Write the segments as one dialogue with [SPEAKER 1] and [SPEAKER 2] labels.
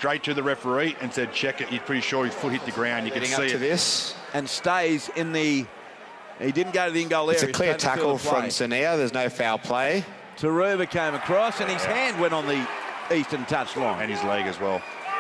[SPEAKER 1] straight to the referee and said, check it. He's pretty sure his foot hit the ground. You can see it.
[SPEAKER 2] This.
[SPEAKER 3] And stays in the... He didn't go to the in-goal area.
[SPEAKER 2] It's a clear tackle from Sanea. There's no foul play.
[SPEAKER 3] Taruva came across and his hand went on the eastern touch line.
[SPEAKER 1] And his leg as well.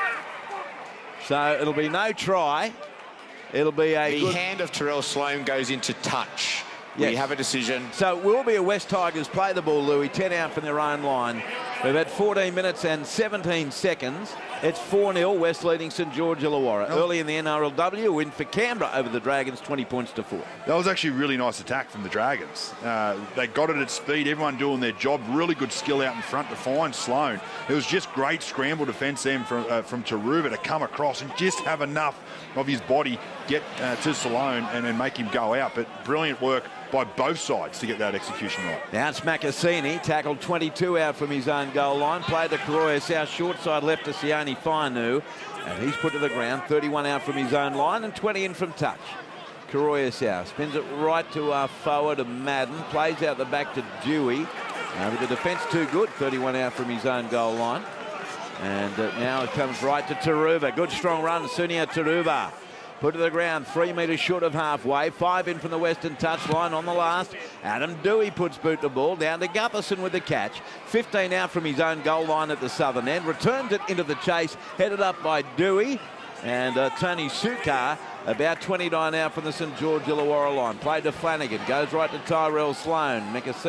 [SPEAKER 3] So it'll be no try. It'll be a
[SPEAKER 2] The hand of Terrell Sloan goes into touch.
[SPEAKER 3] Yes.
[SPEAKER 2] We have a decision.
[SPEAKER 3] So it will be a West Tigers play the ball, Louis, 10 out from their own line. We've had 14 minutes and 17 seconds. It's 4-0, West leading St George Illawarra. Early in the NRLW, win for Canberra over the Dragons, 20 points to 4.
[SPEAKER 1] That was actually a really nice attack from the Dragons. They got it at speed, everyone doing their job. Really good skill out in front to find Sloan. It was just great scramble defence then from Taruva to come across and just have enough of his body get to Sloan and then make him go out. But brilliant work by both sides to get that execution right.
[SPEAKER 3] Now it's Makasini, tackled 22 out from his own goal line, played to Karoya South, short side left to Sione Fainu, and he's put to the ground, 31 out from his own line and 20 in from touch. Karoya South spins it right to forward to Madden, plays out the back to Dewey, but the defence too good, 31 out from his own goal line. And now it comes right to Taruva, good strong run, Sunia Taruva. Put to the ground, 3 metres short of halfway. 5 in from the western touchline on the last. Adam Dewey puts boot the ball down to Gutherson with the catch. 15 out from his own goal line at the southern end. Returns it into the chase, headed up by Dewey. And Tony Sukar about 29 out from the St George Illawarra line. Played to Flanagan, goes right to Tyrell Sloan.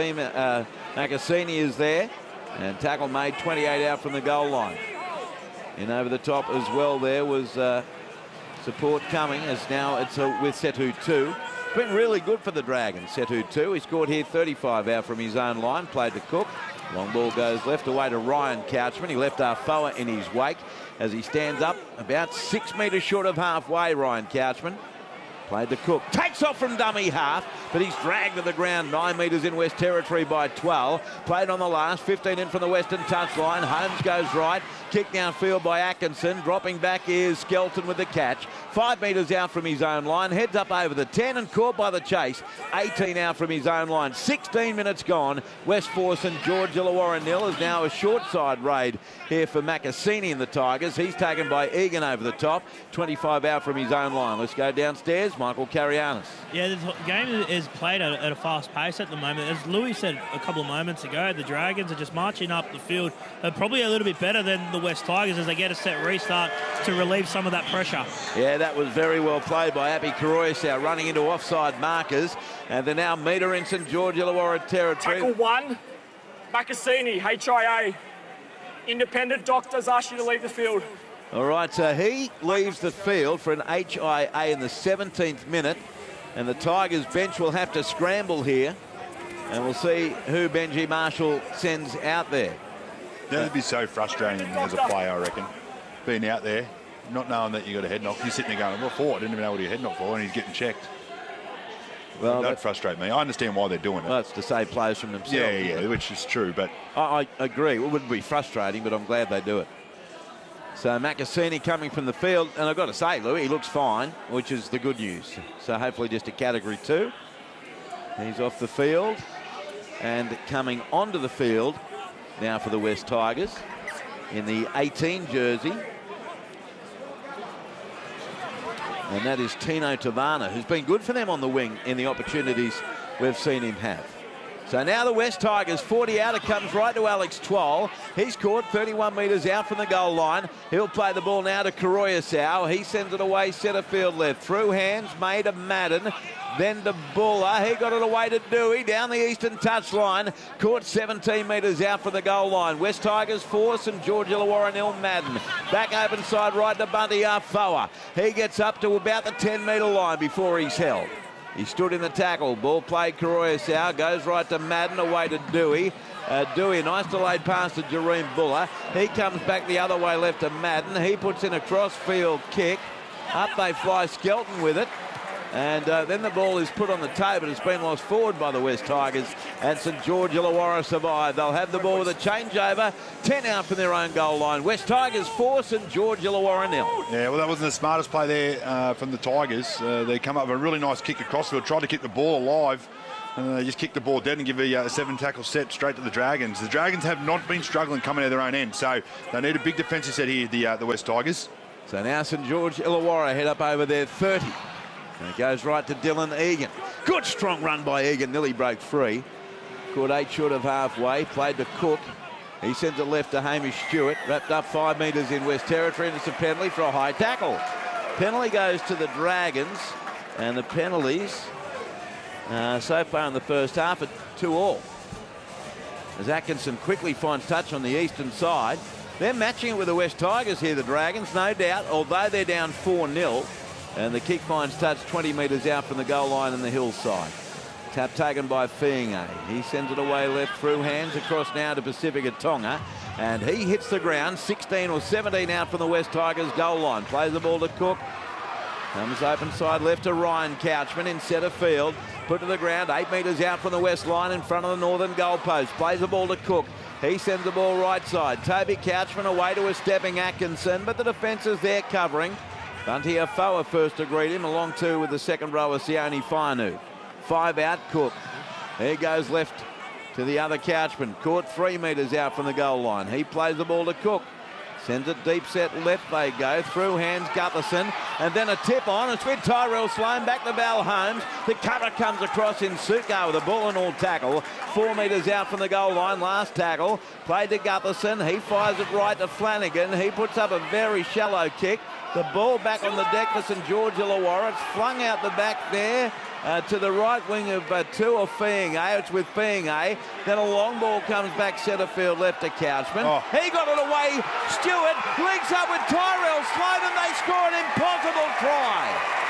[SPEAKER 3] Makasini is there. And tackle made, 28 out from the goal line. In over the top as well there was... support coming as now it's with Setu 2. It's been really good for the Dragons, Setu 2. He scored here 35 out from his own line, played to Cook. Long ball goes left away to Ryan Couchman. He left Foa in his wake as he stands up about 6 metres short of halfway, Ryan Couchman. Played to Cook. Takes off from dummy half, but he's dragged to the ground 9 metres in West Territory by 12. Played on the last, 15 in from the western touchline. Holmes goes right. Kick downfield by Atkinson. Dropping back is Skelton with the catch. 5 metres out from his own line. Heads up over the 10 and caught by the chase. 18 out from his own line. 16 minutes gone. West 4, St George Illawarra 0 is now a short side raid here for Makasini and the Tigers. He's taken by Egan over the top. 25 out from his own line. Let's go downstairs. Michael Carianis.
[SPEAKER 4] Yeah, the game is played at a fast pace at the moment. As Louis said a couple of moments ago, the Dragons are just marching up the field. They're probably a little bit better than the West Tigers as they get a set restart to relieve some of that pressure.
[SPEAKER 3] Yeah, that was very well played by Appy Karoyasau, running into offside markers. And they're now metre in St George Illawarra territory.
[SPEAKER 5] Tackle 1, Makasini, HIA. Independent doctors ask you to leave the field.
[SPEAKER 3] All right, so he leaves the field for an HIA in the 17th minute. And the Tigers bench will have to scramble here. And we'll see who Benji Marshall sends out there.
[SPEAKER 1] That would be so frustrating as a player, I reckon. Being out there, not knowing that you got a head knock. You're sitting there going, well, for? I didn't even know what he had head knock for, and he's getting checked. Well, that'd frustrate me. I understand why they're doing it.
[SPEAKER 3] Well, it's to save players from themselves.
[SPEAKER 1] Yeah, which is true, but...
[SPEAKER 3] I agree. It wouldn't be frustrating, but I'm glad they do it. So Makasini coming from the field, and I've got to say, Louis, he looks fine, which is the good news. So hopefully just a category 2. He's off the field, and coming onto the field now for the West Tigers in the 18 jersey. And that is Tino Tavana, who's been good for them on the wing in the opportunities we've seen him have. So now the West Tigers, 40 out, it comes right to Alex Twal. He's caught 31 metres out from the goal line. He'll play the ball now to Karoyasau. He sends it away, centre field left. Through hands, made to Madden. Then to Buller. He got it away to Dewey down the eastern touchline. Caught 17 metres out from the goal line. West Tigers 4, St George Illawarra 0, Madden. Back open side right to Bunty Foa. He gets up to about the 10-metre line before he's held. He stood in the tackle. Ball played Karoyasau. Goes right to Madden, away to Dewey. Dewey, a nice delayed pass to Jareem Buller. He comes back the other way left to Madden. He puts in a cross-field kick. Up they fly, Skelton with it. And then the ball is put on the table. It's been lost forward by the West Tigers. And St George Illawarra survive. They'll have the ball with a changeover. 10 out from their own goal line. West Tigers 4, St George Illawarra 0.
[SPEAKER 1] Yeah, well, that wasn't the smartest play there from the Tigers. They come up with a really nice kick across field, tried to keep the ball alive. And they just kick the ball dead and give a 7-tackle set straight to the Dragons. The Dragons have not been struggling coming out of their own end, so they need a big defensive set here, the West Tigers.
[SPEAKER 3] So now St George Illawarra head up over their 30. And it goes right to Dylan Egan. Good strong run by Egan, nearly broke free. Caught 8 short of halfway, played to Cook. He sends it left to Hamish Stewart, wrapped up 5 metres in West Territory, and it's a penalty for a high tackle. Penalty goes to the Dragons, and the penalties so far in the first half are 2-all. As Atkinson quickly finds touch on the eastern side. They're matching it with the West Tigers here, the Dragons, no doubt, although they're down 4-0. And the kick finds touch 20 metres out from the goal line on the hillside. Tap taken by Fiinga. He sends it away left through hands across now to Pacifica Tonga. And he hits the ground, 16 or 17 out from the West Tigers goal line. Plays the ball to Cook. Comes open side left to Ryan Couchman in centre field. Put to the ground, 8 metres out from the west line in front of the northern goal post. Plays the ball to Cook. He sends the ball right side. Toby Couchman away to a stepping Atkinson, but the defence is there covering. Bunty Afoa first to greet him, along too with the second rower, Sione Fainu. 5 out, Cook. There goes left to the other Couchman. Caught 3 metres out from the goal line. He plays the ball to Cook. Sends it deep set left they go. Through hands Gutherson. And then a tip on. It's with Tyrell Sloan back to Val Holmes. The cover comes across in Suko with a ball and all tackle. 4 metres out from the goal line. Last tackle. Played to Gutherson. He fires it right to Flanagan. He puts up a very shallow kick. The ball back on the deck for St George Illawarra. It's flung out the back there. To the right wing of Tua Fiinga. It's with Fiinga. Then a long ball comes back centre field left to Couchman. Oh. He got it away. Stewart links up with Tyrell Sloan and they score an impossible try.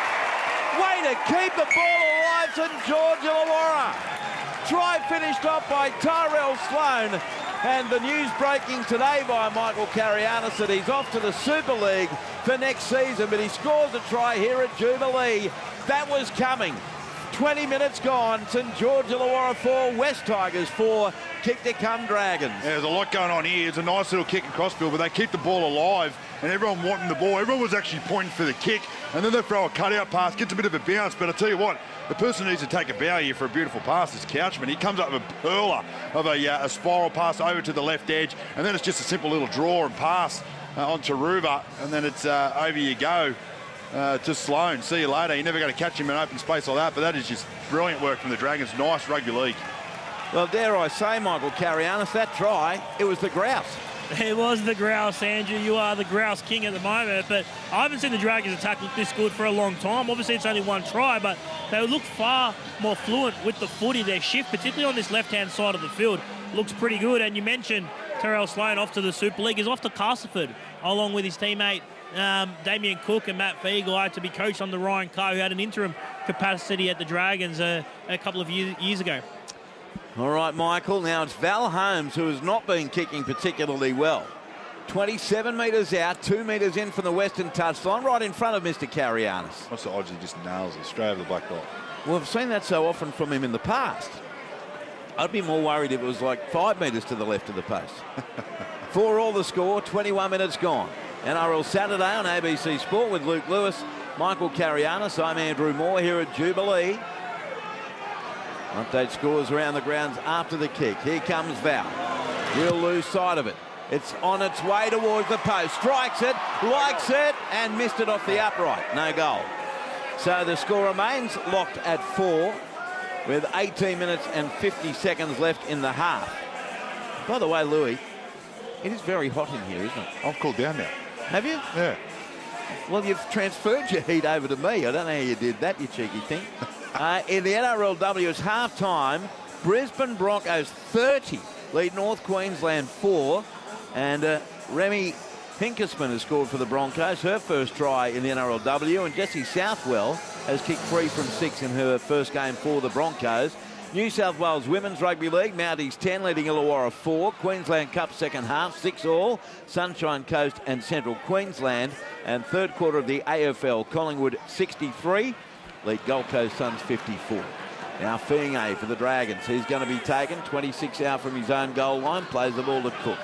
[SPEAKER 3] Way to keep the ball alive, St George Illawarra. Try finished off by Tyrell Sloan. And the news breaking today by Michael Carianis that he's off to the Super League for next season, but he scores a try here at Jubilee. That was coming. 20 minutes gone. St George Illawarra 4, West Tigers 4. Kick to come Dragons.
[SPEAKER 1] Yeah, there's a lot going on here. It's a nice little kick across field, but they keep the ball alive and everyone wanting the ball. Everyone was actually pointing for the kick, and then they throw a cutout pass, gets a bit of a bounce. But I tell you what, the person who needs to take a bow here for a beautiful pass is Couchman. He comes up with a perler of a spiral pass over to the left edge, and then it's just a simple little draw and pass on Taruva, and then it's over you go. To Sloan. See you later. You're never going to catch him in open space like that, but that is just brilliant work from the Dragons. Nice rugby league.
[SPEAKER 3] Well, dare I say, Michael Carianis, that try, it was the grouse.
[SPEAKER 4] It was the grouse, Andrew. You are the grouse king at the moment, but I haven't seen the Dragons attack look this good for a long time. Obviously, it's only one try, but they look far more fluent with the footy. Their shift, particularly on this left-hand side of the field, looks pretty good. And you mentioned Tyrell Sloan off to the Super League. He's off to Castleford, along with his teammate Damien Cook and Matt Feagle, to be coached under Ryan Carr, who had an interim capacity at the Dragons a couple of years ago.
[SPEAKER 3] All right, Michael. Now it's Val Holmes, who has not been kicking particularly well. 27 metres out, 2 metres in from the western touchline, right in front of Mr. Carianis.
[SPEAKER 1] What's the odds he just nails it straight over the black dot?
[SPEAKER 3] Well, I've seen that so often from him in the past. I'd be more worried if it was like 5 metres to the left of the post. 4-all the score, 21 minutes gone. NRL Saturday on ABC Sport with Luke Lewis, Michael Carianis. I'm Andrew Moore here at Jubilee. Update scores around the grounds after the kick. Here comes Val. Real loose side of it. It's on its way towards the post. Strikes it, likes it, and missed it off the upright. No goal. So the score remains locked at 4 with 18 minutes and 50 seconds left in the half. By the way, Louis, it is very hot in here, isn't it?
[SPEAKER 1] I've cooled down now.
[SPEAKER 3] Have you?
[SPEAKER 1] Yeah.
[SPEAKER 3] Well, you've transferred your heat over to me. I don't know how you did that, you cheeky thing. In the NRLW, it's half-time. Brisbane Broncos 30 lead North Queensland 4. And Remy Hinkesman has scored for the Broncos, her first try in the NRLW. And Jessie Southwell has kicked 3 from 6 in her first game for the Broncos. New South Wales Women's Rugby League, Mounties 10 leading Illawarra 4. Queensland Cup second half, 6-all. Sunshine Coast and Central Queensland. And third quarter of the AFL, Collingwood 63. Lead Gold Coast Suns 54. Now Fiinga for the Dragons. He's going to be taken. 26 out from his own goal line. Plays the ball to Cook.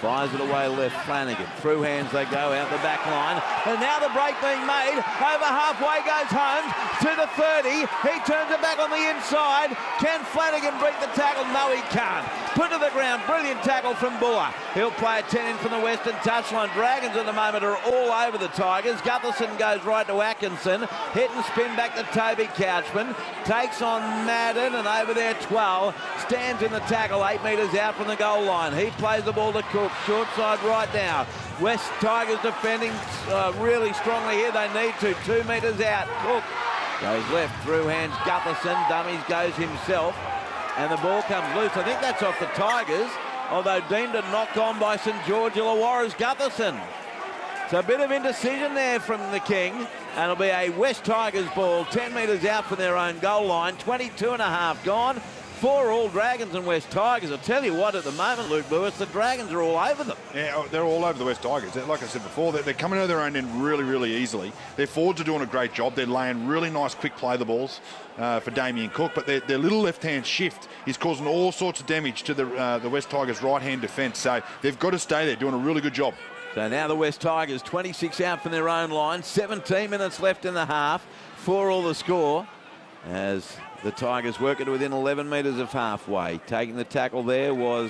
[SPEAKER 3] Fires it away left, Flanagan. Through hands they go, out the back line. And now the break being made. Over halfway goes Holmes to the 30. He turns it back on the inside. Can Flanagan break the tackle? No, he can't. Put to the ground. Brilliant tackle from Buller. He'll play a 10 in from the western touchline. Dragons at the moment are all over the Tigers. Gutherson goes right to Atkinson. Hit and spin back to Toby Couchman. Takes on Madden and over there 12. Stands in the tackle 8 metres out from the goal line. He plays the ball to Cook. Short side right now. West Tigers defending really strongly here. They need to. 2 metres out. Cook goes left. Through hands Gutherson. Dummies goes himself. And the ball comes loose. I think that's off the Tigers. Although deemed a knock on by St George Illawarra's Gutherson. So a bit of indecision there from the King. And it'll be a West Tigers ball 10 metres out from their own goal line. 22 and a half gone. 4 all Dragons and West Tigers. I'll tell you what, at the moment, Luke Lewis, the Dragons are all over them.
[SPEAKER 1] Yeah, they're all over the West Tigers. Like I said before, they're coming out of their own end really, really easily. Their forwards are doing a great job. They're laying really nice, quick play the balls for Damien Cook, but their little left-hand shift is causing all sorts of damage to the West Tigers' right-hand defence. So they've got to stay there, doing a really good job.
[SPEAKER 3] So now the West Tigers, 26 out from their own line, 17 minutes left in the half, 4 all the score, as the Tigers work it within 11 metres of halfway. Taking the tackle there was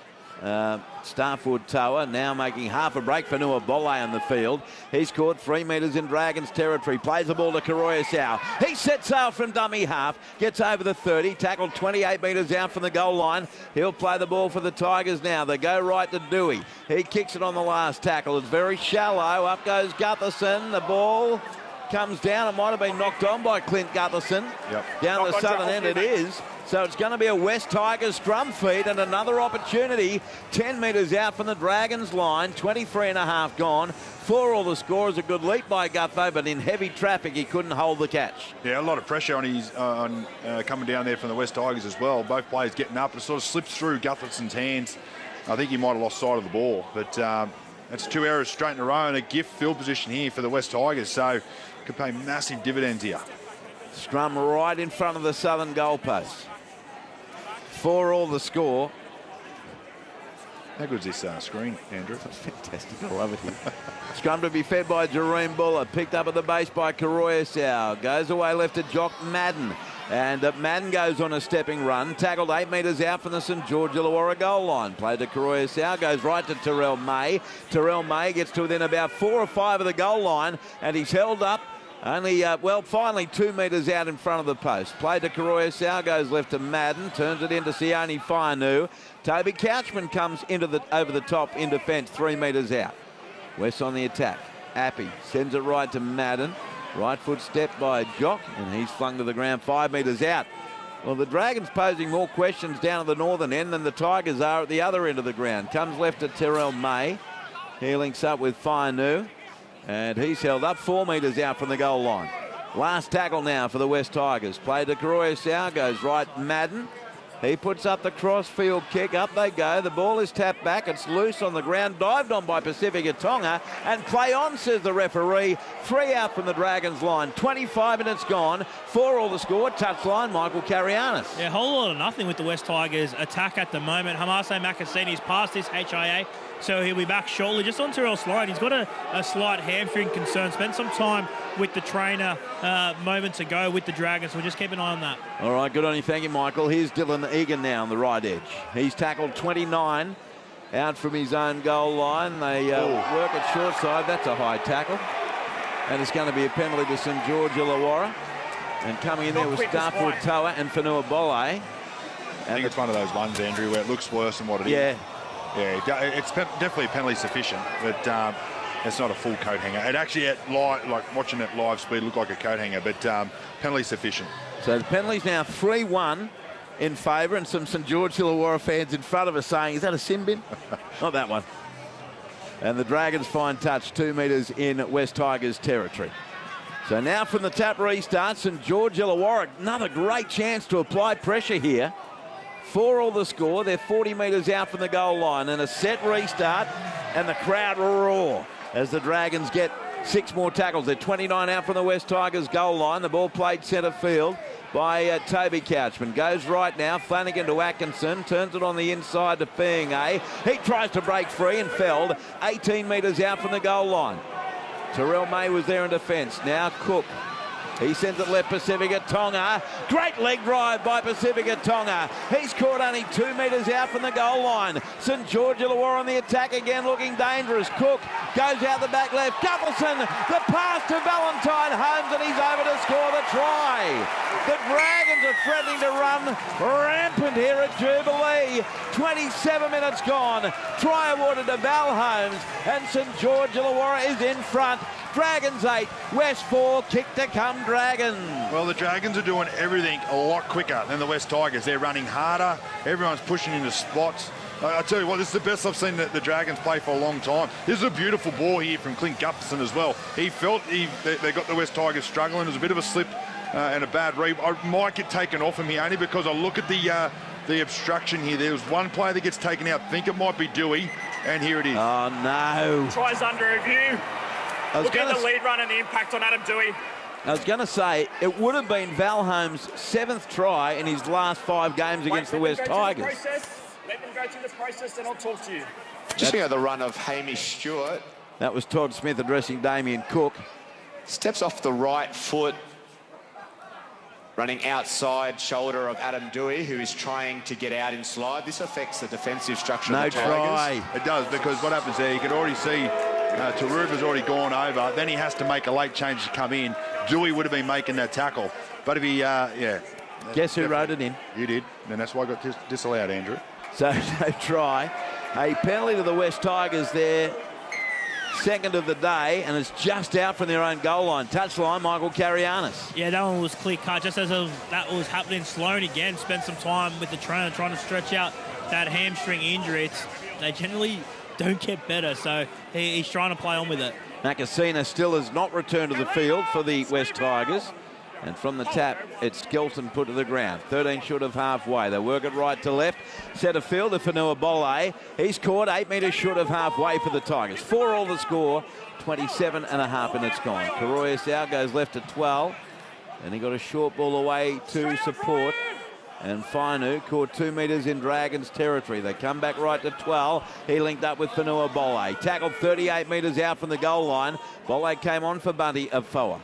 [SPEAKER 3] Starford Tower, now making half a break for Nua Bolle on the field. He's caught 3 metres in Dragons territory. Plays the ball to Karoya. He sets sail from dummy half, gets over the 30, tackled 28 metres out from the goal line. He'll play the ball for the Tigers now. They go right to Dewey. He kicks it on the last tackle. It's very shallow. Up goes Gutherson. The ball comes down. It might have been knocked on by Clint Gutherson.
[SPEAKER 1] Yep.
[SPEAKER 3] Down the southern end it is. So it's going to be a West Tigers scrum feed and another opportunity 10 metres out from the Dragons line. 23 and a half gone. 4 all the score. Is a good leap by Gutho, but in heavy traffic he couldn't hold the catch.
[SPEAKER 1] Yeah, a lot of pressure on his coming down there from the West Tigers as well. Both players getting up. It sort of slips through Gutherson's hands. I think he might have lost sight of the ball, but that's 2 errors straight in a row and a gift field position here for the West Tigers. So could pay massive dividends here.
[SPEAKER 3] Scrum right in front of the southern goalpost. 4 all the score.
[SPEAKER 1] How good is this screen, Andrew?
[SPEAKER 3] Fantastic. I love it here. Scrum to be fed by Jareen Buller. Picked up at the base by Karoya Sau. Goes away left to Jock Madden. And Madden goes on a stepping run. Tackled 8 metres out from the St George Illawarra goal line. Played to Karoya Sau. Goes right to Terrell May. Terrell May gets to within about 4 or 5 of the goal line. And he's held up. Only, finally 2 metres out in front of the post. Played to Karoya Sau, goes left to Madden, turns it into Sione Fainu. Toby Couchman comes over the top in defence, 3 metres out. West on the attack. Appy sends it right to Madden. Right foot step by Jock, and he's flung to the ground 5 metres out. Well, the Dragons posing more questions down at the northern end than the Tigers are at the other end of the ground. Comes left to Terrell May. He links up with Fainu. And he's held up 4 metres out from the goal line. Last tackle now for the West Tigers. Played to Karoya Sau, goes right Madden. He puts up the cross-field kick. Up they go. The ball is tapped back. It's loose on the ground. Dived on by Pacifica Tonga. And play on, says the referee. 3 out from the Dragons line. 25 minutes gone. 4 all the score. Touchline, Michael Carianis.
[SPEAKER 4] Yeah, a whole lot of nothing with the West Tigers attack at the moment. Hamase Makasini's past his HIA, so he'll be back shortly. Just on Terrell Sloan, he's got a slight hamstring concern. Spent some time with the trainer moments ago with the Dragons, so we'll just keep an eye on that.
[SPEAKER 3] All right, good on you. Thank you, Michael. Here's Dylan Egan now on the right edge. He's tackled 29 out from his own goal line. They work at short side. That's a high tackle. And it's going to be a penalty to St George Illawarra. And coming in there was Starford Toa and Fanua Bolle.
[SPEAKER 1] I think it's one of those ones, Andrew, where it looks worse than what it is. Yeah, it's definitely penalty sufficient, but it's not a full coat hanger. It actually, like watching it live speed, looked like a coat hanger, but penalty sufficient.
[SPEAKER 3] So the penalty's now 3-1 in favour, and some St George Illawarra fans in front of us saying, is that a sin bin? Not that one. And the Dragons fine touch 2 metres in West Tigers territory. So now from the tap restart, St George Illawarra, another great chance to apply pressure here. 4 all the score. They're 40 metres out from the goal line, and a set restart, and the crowd roar as the Dragons get 6 more tackles. They're 29 out from the West Tigers goal line. The ball played centre field. by Toby Couchman. Goes right now. Flanagan to Atkinson. Turns it on the inside to Fiinga. He tries to break free and felled 18 metres out from the goal line. Terrell May was there in defence. Now Cook. He sends it left, Pacifica Tonga. Great leg drive by Pacifica Tonga. He's caught only 2 metres out from the goal line. St George Illawarra on the attack again, looking dangerous. Cook goes out the back left. Guffleson, the pass to Valentine Holmes, and he's over to score the try. The Dragons are threatening to run rampant here at Jubilee. 27 minutes gone. Try awarded to Val Holmes, and St George Illawarra is in front. Dragons 8, West 4, kick to come Dragons.
[SPEAKER 1] Well, the Dragons are doing everything a lot quicker than the West Tigers. They're running harder. Everyone's pushing into spots. I tell you what, this is the best I've seen the Dragons play for a long time. This is a beautiful ball here from Clint Gutherson as well. He felt they got the West Tigers struggling. It was a bit of a slip and a bad read. I might get taken off him here only because I look at the obstruction here. There was one player that gets taken out. I think it might be Dewey, and here it is.
[SPEAKER 3] Oh, no.
[SPEAKER 5] Tries under review. Look at the lead run and the impact on Adam Dewey.
[SPEAKER 3] I was going to say, it would have been Val Holmes' 7th try in his last 5 games against the West Tigers.
[SPEAKER 5] Let them go through the process, then I'll talk to you.
[SPEAKER 2] Just looking at the run of Hamish Stewart.
[SPEAKER 3] That was Todd Smith addressing Damien Cook.
[SPEAKER 2] Steps off the right foot, running outside shoulder of Adam Dewey, who is trying to get out in slide. This affects the defensive structure of the Tigers.
[SPEAKER 1] It does, because what happens there, you can already see Taruva's already gone over. Then he has to make a late change to come in. Dewey would have been making that tackle. But if he,
[SPEAKER 3] Guess who wrote it in?
[SPEAKER 1] You did. And that's why I got disallowed, Andrew.
[SPEAKER 3] So no try. A penalty to the West Tigers there. Second of the day, and it's just out from their own goal line. Touchline, Michael Carianis.
[SPEAKER 4] Yeah, that one was clear cut. Just as that was happening, Sloan again spent some time with the trainer trying to stretch out that hamstring injury. They generally don't get better, so he's trying to play on with it.
[SPEAKER 3] Makasina still has not returned to the field for the West Tigers. And from the tap, it's Skelton put to the ground. 13 short of halfway. They work it right to left. Centre field to Fanua Bolle. He's caught 8 metres short of halfway for the Tigers. 4 all the score. 27 and a half minutes gone. Karoya Sau goes left to 12. And he got a short ball away to support. And Fainu caught 2 metres in Dragons territory. They come back right to 12. He linked up with Fanua Bolle. Tackled 38 metres out from the goal line. Bolle came on for Bunty of Foa.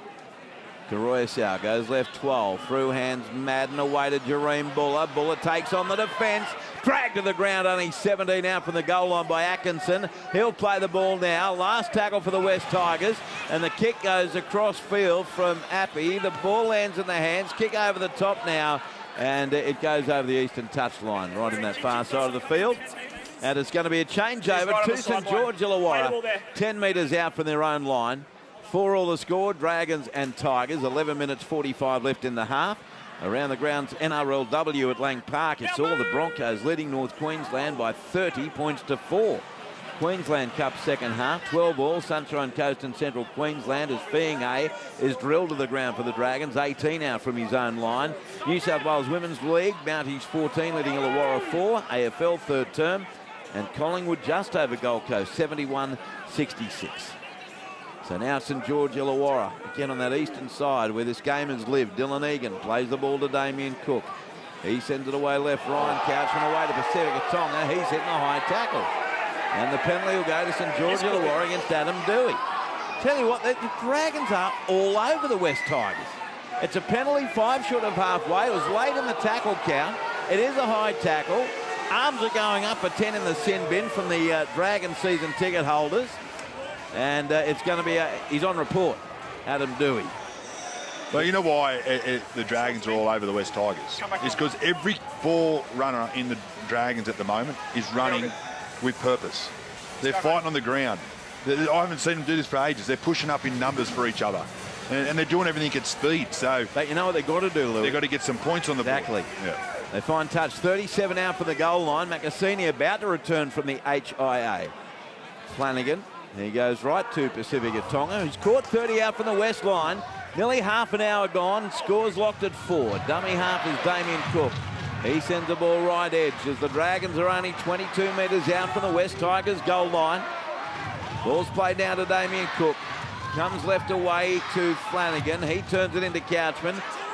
[SPEAKER 3] Karoya Sau goes left 12. Through hands Madden away to Jareem Buller. Buller takes on the defence. Dragged to the ground, only 17 out from the goal line by Atkinson. He'll play the ball now. Last tackle for the West Tigers. And the kick goes across field from Appy. The ball lands in the hands. Kick over the top now. And it goes over the eastern touchline, right in that far side of the field. And it's going to be a changeover to St George Illawarra. 10 metres out from their own line. 4 all the score, Dragons and Tigers. 11 minutes 45 left in the half. Around the grounds, NRLW at Lang Park. It's all the Broncos leading North Queensland by 30 points to 4. Queensland Cup second half, 12 all. Sunshine Coast and Central Queensland as Fiinga is drilled to the ground for the Dragons. 18 out from his own line. New South Wales Women's League, Mounties 14 leading Illawarra 4. AFL third term. And Collingwood just over Gold Coast, 71-66. So now St George Illawarra, again on that eastern side where this game has lived. Dylan Egan plays the ball to Damien Cook. He sends it away left. Ryan Couchman away to Pacifica Tonga. He's hitting a high tackle. And the penalty will go to St George Illawarra against Adam Dewey. Tell you what, the Dragons are all over the West Tigers. It's a penalty, 5 short of halfway. It was late in the tackle count. It is a high tackle. Arms are going up for 10 in the sin bin from the Dragon season ticket holders. And it's going to be he's on report, Adam Dewey.
[SPEAKER 1] Well, you know why the Dragons are all over the West Tigers? It's because every ball runner in the Dragons at the moment is running with purpose. They're fighting on the ground. I haven't seen them do this for ages. They're pushing up in numbers for each other. And they're doing everything at speed. So,
[SPEAKER 3] but you know what they've got to do, Lou?
[SPEAKER 1] They've got to get some points on the board.
[SPEAKER 3] Exactly.
[SPEAKER 1] Yeah.
[SPEAKER 3] They find touch. 37 out for the goal line. Makasini about to return from the HIA. Flanagan. He goes right to Pacifica Tonga, who's caught 30 out from the west line. Nearly half an hour gone. Scores locked at 4. Dummy half is Damien Cook. He sends the ball right edge as the Dragons are only 22 metres out from the West Tigers goal line. Ball's played down to Damien Cook. Comes left away to Flanagan. He turns it into Couchman.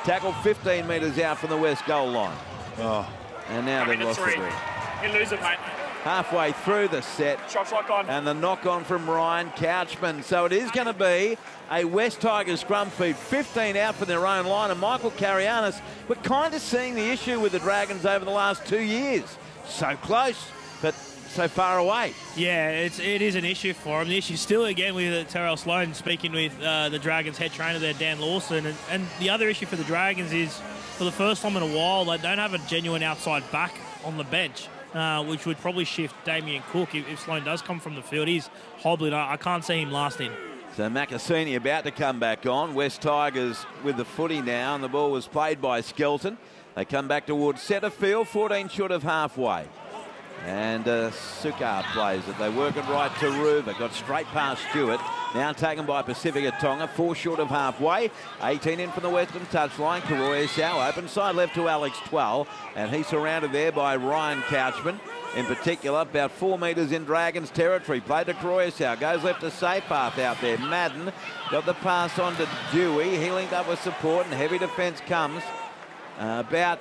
[SPEAKER 3] Tackled 15 metres out from the West goal line.
[SPEAKER 1] Oh.
[SPEAKER 3] And now they've lost the ball.
[SPEAKER 5] You lose it, mate.
[SPEAKER 3] Halfway through the set.
[SPEAKER 5] Shot clock on.
[SPEAKER 3] And the knock on from Ryan Couchman. So it is going to be a West Tigers scrum feed. 15 out from their own line. And Michael Karianis, we're kind of seeing the issue with the Dragons over the last 2 years. So close, but so far away.
[SPEAKER 4] Yeah, it is an issue for him. The issue still, again, with Terrell Sloan speaking with the Dragons head trainer there, Dan Lawson. And the other issue for the Dragons is, for the first time in a while, they don't have a genuine outside back on the bench. Which would probably shift Damien Cook if Sloan does come from the field. He's hobbling. I can't see him lasting.
[SPEAKER 3] So Makasini about to come back on. West Tigers with the footy now, and the ball was played by Skelton. They come back towards centre field, 14 short of halfway. And Sukar plays it. They work it right to Ruva. Got straight past Stewart. Now taken by Pacifica Tonga. 4 short of halfway. 18 in from the western touchline. Karoya open side left to Alex Twell. And he's surrounded there by Ryan Couchman. In particular, about 4 metres in Dragons territory. Played to Karoya. Goes left to Sapath out there. Madden got the pass on to Dewey. He linked up with support, and heavy defence comes about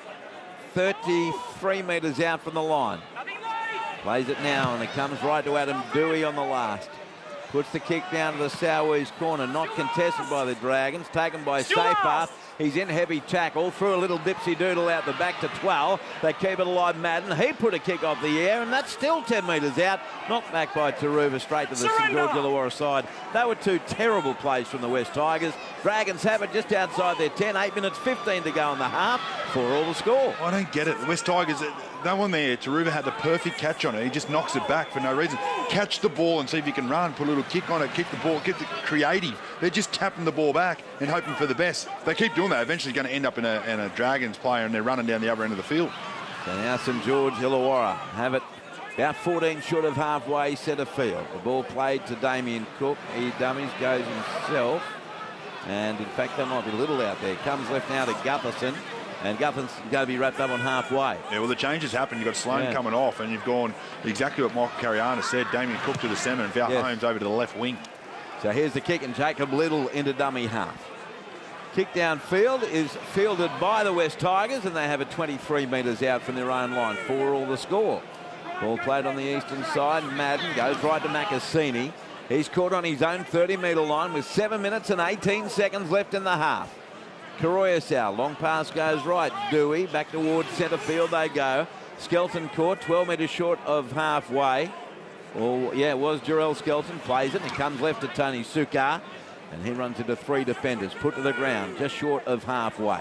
[SPEAKER 3] 33 metres out from the line. Plays it now, and it comes right to Adam Dewey on the last. Puts the kick down to the Sowe's corner. Not contested by the Dragons. Taken by Sapath. He's in heavy tackle. Threw a little dipsy doodle out the back to 12. They keep it alive, Madden. He put a kick off the air, and that's still 10 metres out. Knocked back by Taruva straight to the St George Illawarra side. They were 2 terrible plays from the West Tigers. Dragons have it just outside their 10. 8 minutes 15 to go in the half. 4 all the score.
[SPEAKER 1] I don't get it. The West Tigers, that one there, Taruva had the perfect catch on it. He just knocks it back for no reason. Catch the ball and see if you can run. Put a little kick on it. Kick the ball. Get the creative. They're just tapping the ball back and hoping for the best. They keep doing that. Eventually going to end up in a Dragons player, and they're running down the other end of the field.
[SPEAKER 3] So now St George Illawarra have it about 14 short of halfway centre field. The ball played to Damien Cook. He dummies, goes himself. And in fact, there might be little out there. Comes left now to Gutherson. And Gutherson's going to be wrapped up on halfway.
[SPEAKER 1] Yeah, well, the changes happen. You've got Sloan coming off, and you've gone exactly what Michael Karianis said. Damien Cook to the centre and Val Holmes over to the left wing.
[SPEAKER 3] So here's the kick, and Jacob Little into dummy half. Kick downfield is fielded by the West Tigers, and they have it 23 metres out from their own line. 4 all the score. Ball played on the eastern side. Madden goes right to Makasini. He's caught on his own 30-metre line with 7 minutes and 18 seconds left in the half. Karoya, long pass goes right. Dewey back towards centre field they go. Skelton caught 12 metres short of halfway. Oh, yeah, it was Jarrell Skelton. Plays it, and it comes left to Tony Sukar. And he runs into 3 defenders. Put to the ground just short of halfway.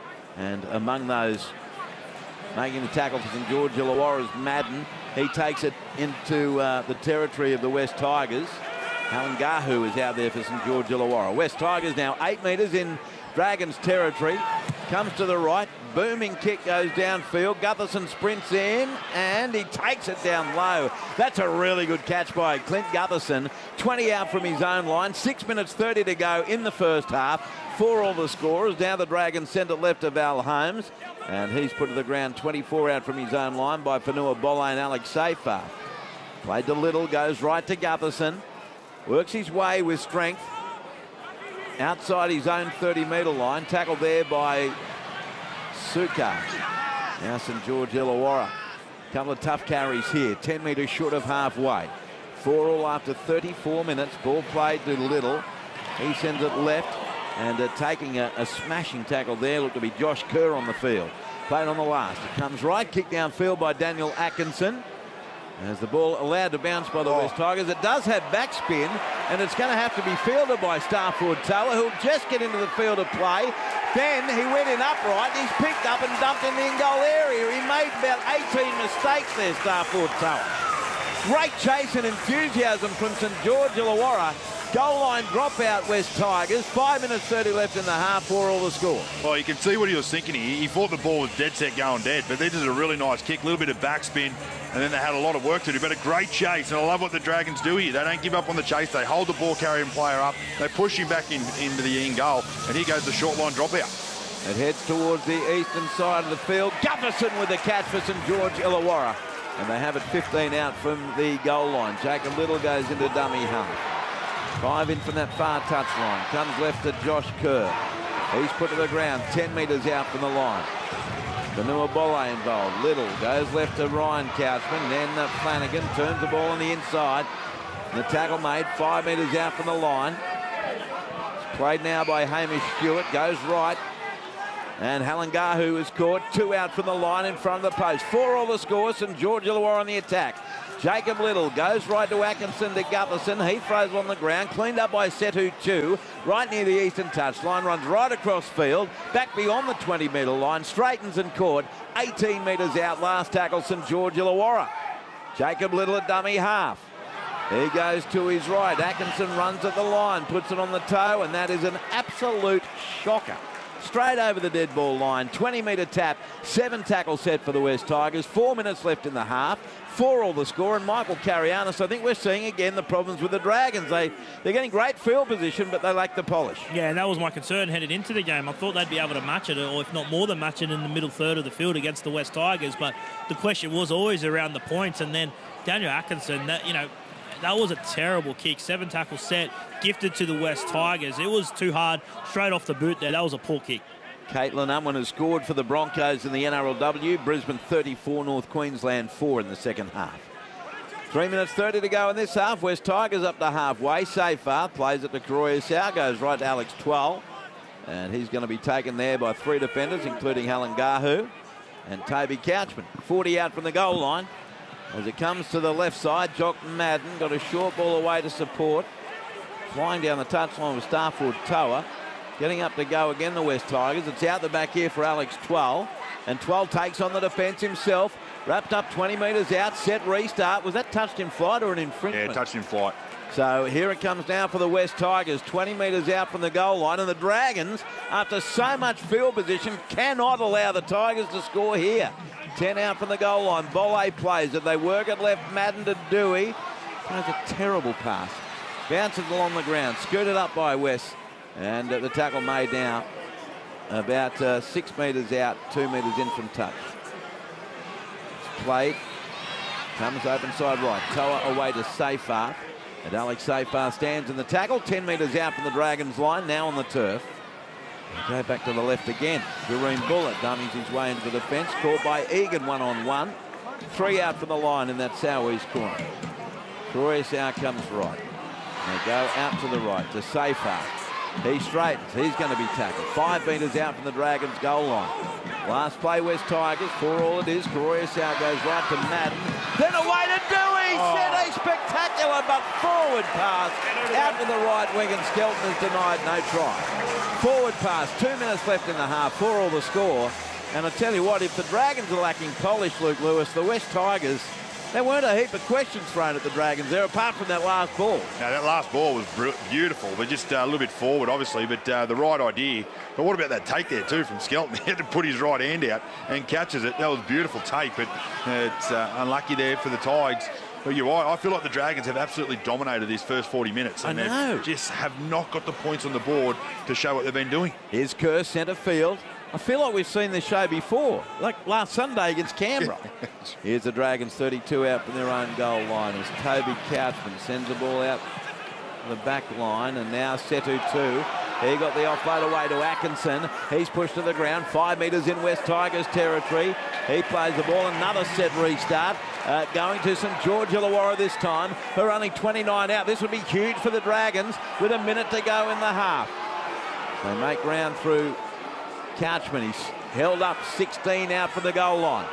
[SPEAKER 3] And among those making the tackle for St George Illawarra is Madden. He takes it into the territory of the West Tigers. Halangahu is out there for St George Illawarra. West Tigers now 8 metres in Dragons territory. Comes to the right. Booming kick goes downfield. Gutherson sprints in, and he takes it down low. That's a really good catch by Clint Gutherson. 20 out from his own line. 6 minutes 30 to go in the first half. 4 all the scorers. Now the Dragons send it left to Val Holmes. And he's put to the ground 24 out from his own line by Fanua Bolle and Alex Safer. Played to Little, goes right to Gutherson. Works his way with strength. Outside his own 30-metre line. Tackled there by Sukar. Now St George Illawarra. Couple of tough carries here. 10 metres short of halfway. 4 all after 34 minutes. Ball played to Little. He sends it left. And taking a smashing tackle there. Looked to be Josh Kerr on the field. Played on the last. It comes right. Kick downfield by Daniel Atkinson. As the ball allowed to bounce by the West Tigers. It does have backspin, and it's going to have to be fielded by Starford Tower, who'll just get into the field of play. Then he went in upright. He's picked up and dumped in the in-goal area. He made about 18 mistakes there, Starford Tower. Great chase and enthusiasm from St George Illawarra. Goal line dropout, West Tigers. 5 minutes 30 left in the half. 4 all the score.
[SPEAKER 1] Well, you can see what he was thinking here. He thought the ball was dead set going dead, but this is a really nice kick, a little bit of backspin, and then they had a lot of work to do, but a great chase, and I love what the Dragons do here. They don't give up on the chase. They hold the ball carrying player up. They push him back into the in goal, and here goes the short line dropout.
[SPEAKER 3] It heads towards the eastern side of the field. Gutherson with the catch for St George Illawarra. And they have it 15 out from the goal line. Jacob Little goes into dummy half. 5 in from that far touchline. Comes left to Josh Kerr. He's put to the ground, 10 metres out from the line. Vanua Bolle involved. Little goes left to Ryan Couchman. Then Flanagan turns the ball on the inside. The tackle made 5 metres out from the line. It's played now by Hamish Stewart. Goes right. And Halangahu is caught. 2 out from the line in front of the post. 4 all the score. St George Illawarra on the attack. Jacob Little goes right to Atkinson to Gutherson. He throws on the ground. Cleaned up by Setu Chu. Right near the eastern touchline. Runs right across field. Back beyond the 20-metre line. Straightens and caught. 18 metres out. Last tackle St George Illawarra. Jacob Little at dummy half. He goes to his right. Atkinson runs at the line. Puts it on the toe. And that is an absolute shocker. Straight over the dead ball line. 20-metre tap. 7 tackle set for the West Tigers. 4 minutes left in the half. 4 all the score. And Michael Carianis, I think we're seeing again the problems with the Dragons. They're getting great field position, but they lack the polish.
[SPEAKER 4] Yeah, and that was my concern headed into the game. I thought they'd be able to match it, or if not more than match it, in the middle third of the field against the West Tigers. But the question was always around the points. And then Daniel Atkinson, that was a terrible kick. 7 tackle set, gifted to the West Tigers. It was too hard, straight off the boot there. That was a poor kick.
[SPEAKER 3] Caitlin Unwin has scored for the Broncos in the NRLW. Brisbane 34, North Queensland 4 in the second half. 3 minutes 30 to go in this half. West Tigers up to halfway. Safar plays it to Karoya Sau, goes right to Alex Twal. And he's going to be taken there by 3 defenders, including Halangahu and Toby Couchman. 40 out from the goal line. As it comes to the left side, Jock Madden got a short ball away to support. Flying down the touchline with Starford Toa. Getting up to go again, the West Tigers. It's out the back here for Alex Twal. And Twal takes on the defence himself. Wrapped up 20 metres out, set restart. Was that touched in flight or an infringement?
[SPEAKER 1] Yeah, touched in flight.
[SPEAKER 3] So here it comes now for the West Tigers. 20 metres out from the goal line. And the Dragons, after so much field position, cannot allow the Tigers to score here. 10 out from the goal line. Bolle plays it. They work it left. Madden to Dewey. Throws a terrible pass. Bounces along the ground. Scooted up by West. And the tackle made now about 6 metres out, 2 metres in from touch. It's played. Comes open side right. Toa away to Safar. And Alex Safar stands in the tackle. 10 metres out from the Dragons line. Now on the turf. They go back to the left again. Kareem Bullitt dummies his way into the defence. Caught by Egan one-on-one. 3 out from the line in that Southeast corner. Karoya Sau comes right. They go out to the right to Safar. He straightens. He's going to be tackled. 5 metres out from the Dragons' goal line. Last play, West Tigers. 4 all it is. Karoya Sau goes right to Madden. Then away to Dewey. Set a spectacular but forward pass out to the right wing, and Skelton is denied no try. Forward pass. 2 minutes left in the half. 4 all the score. And I tell you what, if the Dragons are lacking polish, Luke Lewis, the West Tigers, there weren't a heap of questions thrown at the Dragons there, apart from that last ball.
[SPEAKER 1] Now, that last ball was beautiful, but just a little bit forward, obviously, but the right idea. But what about that take there, too, from Skelton? He had to put his right hand out and catches it. That was beautiful take, but it's unlucky there for the Tigers. But you're right, I feel like the Dragons have absolutely dominated these first 40 minutes. And
[SPEAKER 3] I know.
[SPEAKER 1] They just have not got the points on the board to show what they've been doing.
[SPEAKER 3] Here's Kerr, centre field. I feel like we've seen this show before, like last Sunday against Canberra. Here's the Dragons, 32 out from their own goal line as Toby Couchman sends the ball out the back line, and now Setu 2. He got the offload away to Atkinson. He's pushed to the ground, 5 metres in West Tigers territory. He plays the ball, another set restart. Going to St George Illawarra this time. Who are only 29 out. This would be huge for the Dragons with a minute to go in the half. They make ground through Couchman. He's held up 16 out from the goal line.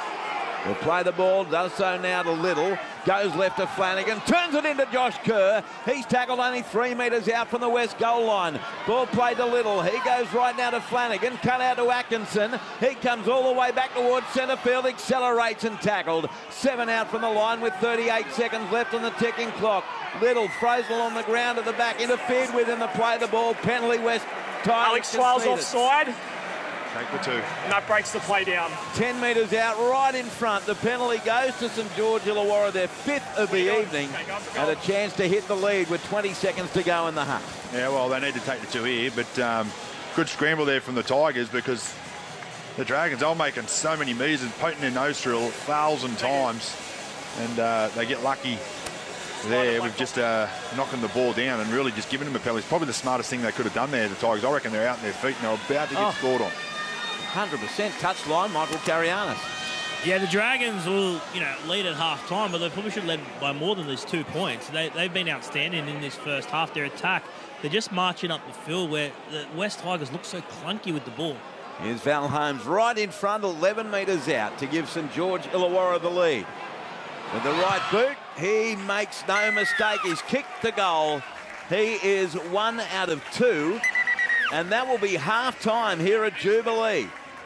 [SPEAKER 3] Will play the ball, does so now to Little. Goes left to Flanagan, turns it into Josh Kerr. He's tackled only 3 metres out from the West goal line. Ball played to Little. He goes right now to Flanagan, cut out to Atkinson. He comes all the way back towards centre field, accelerates and tackled. 7 out from the line with 38 seconds left on the ticking clock. Little throws it on the ground at the back, interfered with in the play of the ball. Penalty West Tigers.
[SPEAKER 5] Alex Twal's offside.
[SPEAKER 1] Take the 2.
[SPEAKER 5] And that breaks the play down.
[SPEAKER 3] 10 metres out, right in front. The penalty goes to St George Illawarra, their 5th of the evening, and a chance to hit the lead with 20 seconds to go in the half.
[SPEAKER 1] Yeah, well, they need to take the 2 here, but good scramble there from the Tigers, because the Dragons are making so many metres and poking their nose through 1,000 times, and they get lucky there with just knocking the ball down and really just giving them a penalty. It's probably the smartest thing they could have done there, the Tigers. I reckon they're out on their feet and they're about to get scored on.
[SPEAKER 3] 100% touchline, Michael Carianis.
[SPEAKER 4] Yeah, the Dragons will, lead at half-time, but they probably should have led by more than these 2 points. They've been outstanding in this first half. Their attack, they're just marching up the field where the West Tigers look so clunky with the ball.
[SPEAKER 3] Here's Val Holmes right in front, 11 metres out to give St George Illawarra the lead. With the right boot, he makes no mistake. He's kicked the goal. He is 1 out of 2, and that will be half-time here at Jubilee.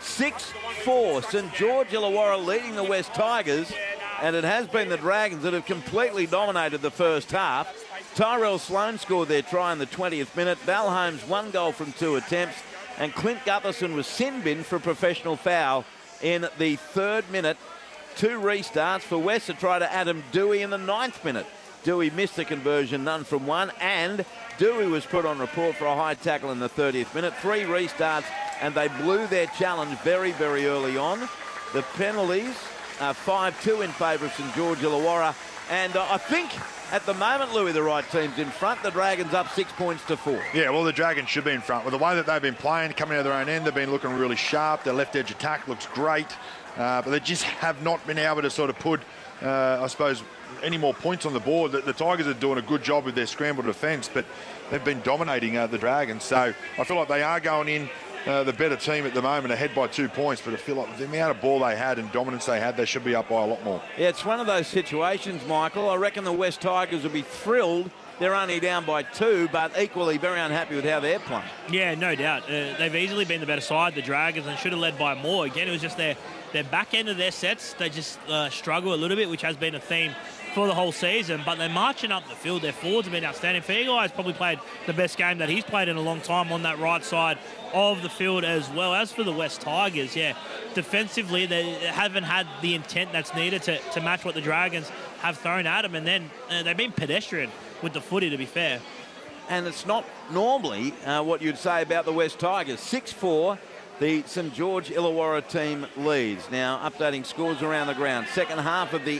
[SPEAKER 3] 6-4, St George Illawarra leading the West Tigers, and it has been the Dragons that have completely dominated the first half. Tyrell Sloan scored their try in the 20th minute. Val Holmes 1 goal from 2 attempts, and Clint Gutherson was sin-binned for a professional foul in the 3rd minute. 2 restarts for West to try to Adam Dewey in the 9th minute. Dewey missed the conversion, none from 1, and Dewey was put on report for a high tackle in the 30th minute. 3 restarts, and they blew their challenge very, very early on. The penalties are 5-2 in favour of St George Illawarra, and I think at the moment, Louis, the right team's in front. The Dragons up 6 points to 4.
[SPEAKER 1] Yeah, well, the Dragons should be in front. With the way that they've been playing, coming out of their own end, they've been looking really sharp. Their left edge attack looks great, but they just have not been able to sort of put, I suppose, any more points on the board. The Tigers are doing a good job with their scramble defence, but they've been dominating the Dragons. So I feel like they are going in the better team at the moment, ahead by 2 points, but I feel like the amount of ball they had and dominance they had, they should be up by a lot more.
[SPEAKER 3] Yeah, it's one of those situations, Michael. I reckon the West Tigers will be thrilled. They're only down by 2, but equally very unhappy with how they're playing.
[SPEAKER 4] Yeah, no doubt. They've easily been the better side, the Dragons, and should have led by more. Again, it was just their back end of their sets. They just struggle a little bit, which has been a theme for the whole season, but they're marching up the field. Their forwards have been outstanding. Feagai's probably played the best game that he's played in a long time on that right side of the field as well. As for the West Tigers, yeah, defensively they haven't had the intent that's needed to match what the Dragons have thrown at them, and then they've been pedestrian with the footy, to be fair.
[SPEAKER 3] And it's not normally what you'd say about the West Tigers. 6-4, the St George Illawarra team leads. Now updating scores around the ground. Second half of the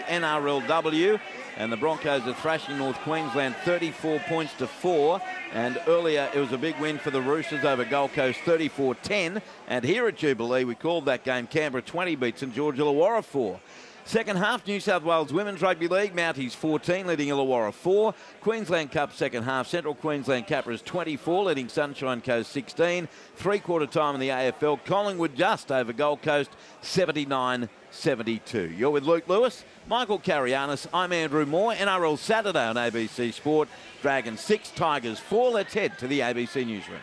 [SPEAKER 3] NRLW, and the Broncos are thrashing North Queensland 34 points to 4. And earlier it was a big win for the Roosters over Gold Coast 34-10. And here at Jubilee we called that game Canberra 20 beat St George Illawarra 4. Second half, New South Wales Women's Rugby League, Mounties 14, leading Illawarra 4. Queensland Cup second half, Central Queensland Capras 24, leading Sunshine Coast 16. Three-quarter time in the AFL, Collingwood just over Gold Coast 79-72. You're with Luke Lewis, Michael Carianis, I'm Andrew Moore. NRL Saturday on ABC Sport. Dragons 6, Tigers 4. Let's head to the ABC Newsroom.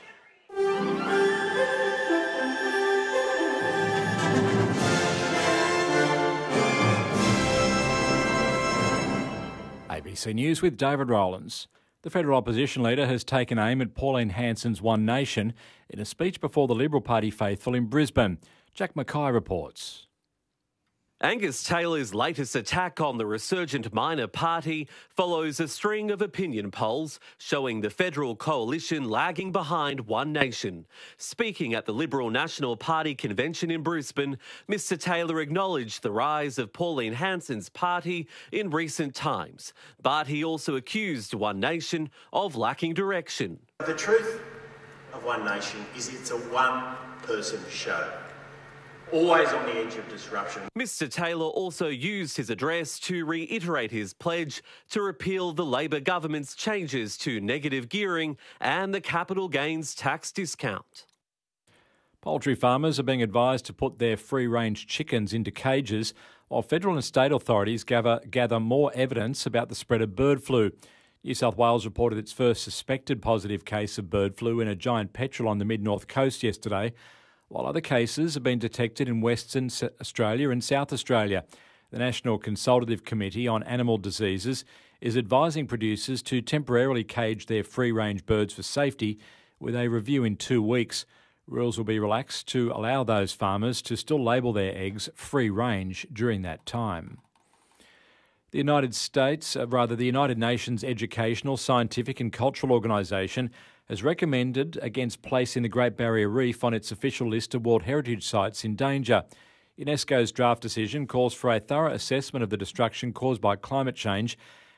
[SPEAKER 6] ABC News with David Rowlands. The federal opposition leader has taken aim at Pauline Hanson's One Nation in a speech before the Liberal Party faithful in Brisbane. Jack Mackay reports.
[SPEAKER 7] Angus Taylor's latest attack on the resurgent minor party follows a string of opinion polls showing the federal coalition lagging behind One Nation. Speaking at the Liberal National Party convention in Brisbane, Mr Taylor acknowledged the rise of Pauline Hanson's party in recent times, but he also accused One Nation of lacking direction.
[SPEAKER 8] The truth of One Nation is it's a one-person show. Always on the edge of disruption.
[SPEAKER 7] Mr Taylor also used his address to reiterate his pledge to repeal the Labor government's changes to negative gearing and the capital gains tax discount.
[SPEAKER 6] Poultry farmers are being advised to put their free-range chickens into cages while federal and state authorities gather more evidence about the spread of bird flu. New South Wales reported its first suspected positive case of bird flu in a giant petrel on the mid-north coast yesterday, while other cases have been detected in Western Australia and South Australia. The National Consultative Committee on Animal Diseases is advising producers to temporarily cage their free-range birds for safety, with a review in 2 weeks. Rules will be relaxed to allow those farmers to still label their eggs free-range during that time. The United Nations Educational, Scientific and Cultural Organisation has recommended against placing the Great Barrier Reef on its official list of World Heritage Sites in danger. UNESCO's draft decision calls for a thorough assessment of the destruction caused by climate change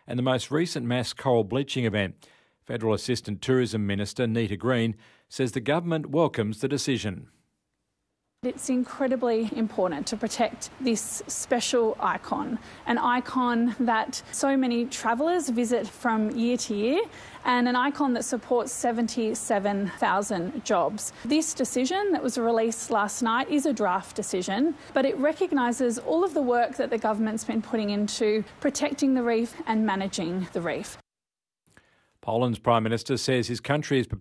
[SPEAKER 6] and the most recent mass coral bleaching event. Federal Assistant Tourism Minister Nita Green says the government welcomes the decision.
[SPEAKER 9] It's incredibly important to protect this special icon, an icon that so many travellers visit from year to year, and an icon that supports 77,000 jobs. This decision that was released last night is a draft decision, but it recognises all of the work that the government's been putting into protecting the reef and managing the reef.
[SPEAKER 6] Poland's Prime Minister says his country is prepared